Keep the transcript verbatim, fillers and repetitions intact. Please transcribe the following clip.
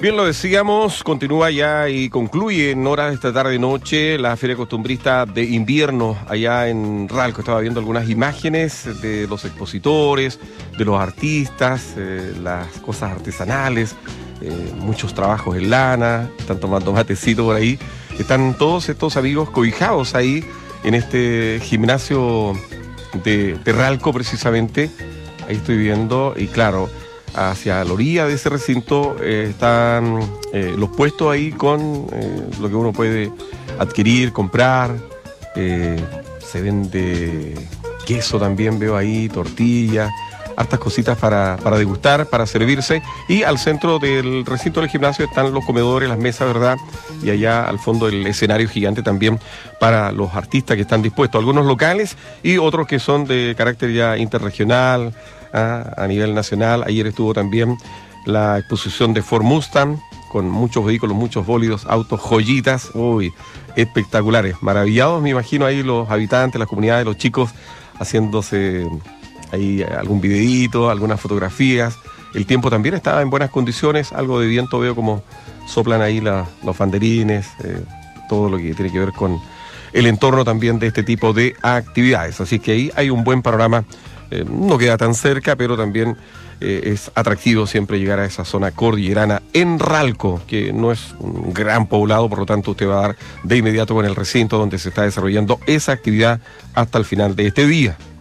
Bien, lo decíamos, continúa ya y concluye en horas de esta tarde-noche la Feria Costumbrista de Invierno allá en Ralco. Estaba viendo algunas imágenes de los expositores, de los artistas, eh, las cosas artesanales, eh, muchos trabajos en lana, están tomando matecito por ahí. Están todos estos amigos cobijados ahí en este gimnasio de, de Ralco precisamente. Ahí estoy viendo y claro, hacia la orilla de ese recinto eh, están eh, los puestos ahí con eh, lo que uno puede adquirir, comprar. Eh, se vende queso también, veo ahí, tortillas, hartas cositas para, para degustar, para servirse. Y al centro del recinto del gimnasio están los comedores, las mesas, ¿verdad? Y allá al fondo el escenario gigante también para los artistas que están dispuestos, algunos locales y otros que son de carácter ya interregional, a nivel nacional. Ayer estuvo también la exposición de Ford Mustang con muchos vehículos, muchos bólidos, autos, joyitas, uy, espectaculares, maravillados, me imagino ahí los habitantes, las comunidades, los chicos haciéndose ahí algún videíto, algunas fotografías. El tiempo también estaba en buenas condiciones, algo de viento, veo como soplan ahí la, los banderines, eh, todo lo que tiene que ver con el entorno también de este tipo de actividades, así que ahí hay un buen panorama. Eh, no queda tan cerca, pero también eh, es atractivo siempre llegar a esa zona cordillerana en Ralco, que no es un gran poblado, por lo tanto usted va a dar de inmediato con el recinto donde se está desarrollando esa actividad hasta el final de este día.